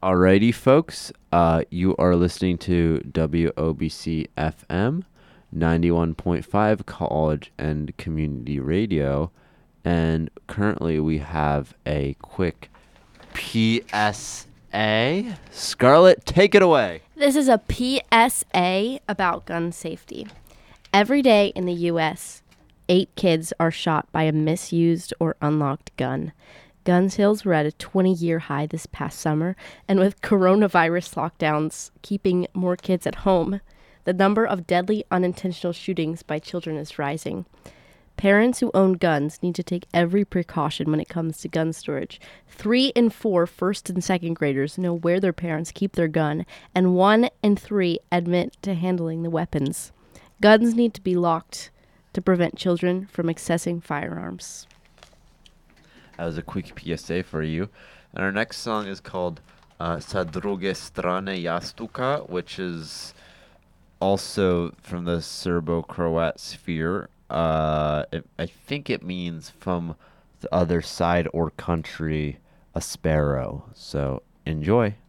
Alrighty, folks. You are listening to WOBC FM 91.5 College and Community Radio. And currently we have a quick PSA. Scarlett, take it away. This is a PSA about gun safety. Every day in the U.S., 8 kids are shot by a misused or unlocked gun. Gun sales were at a 20-year high this past summer, and with coronavirus lockdowns keeping more kids at home, the number of deadly unintentional shootings by children is rising. Parents who own guns need to take every precaution when it comes to gun storage. 3 in 4 first and second graders know where their parents keep their gun, and 1 in 3 admit to handling the weapons. Guns need to be locked to prevent children from accessing firearms. That was a quick PSA for you. And our next song is called Sa druge strane jastuka, which is also from the Serbo-Croat sphere. I think it means from the other side or country, a sparrow. So enjoy.